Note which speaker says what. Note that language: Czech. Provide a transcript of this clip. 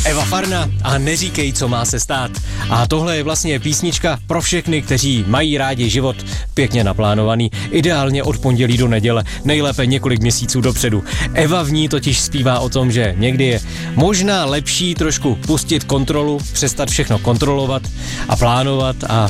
Speaker 1: Eva Farna a Neříkej, co má se stát. A tohle je vlastně písnička pro všechny, kteří mají rádi život pěkně naplánovaný, ideálně od pondělí do neděle, nejlépe několik měsíců dopředu. Eva v ní totiž zpívá o tom, že někdy je možná lepší trošku pustit kontrolu, přestat všechno kontrolovat a plánovat a